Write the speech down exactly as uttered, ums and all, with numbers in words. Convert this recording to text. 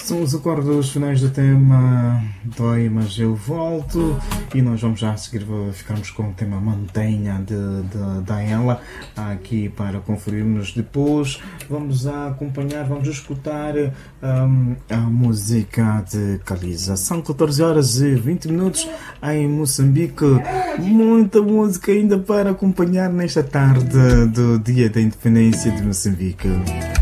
São os acordos finais do tema Dói, mas eu volto. E nós vamos já a seguir ficarmos com o tema Mantenha de, de, da ela aqui para conferirmos depois. Vamos a acompanhar, vamos escutar um, a música de Caliza. São catorze horas e vinte minutos em Moçambique. Muita música ainda para acompanhar nesta tarde do Dia da Independência de Moçambique.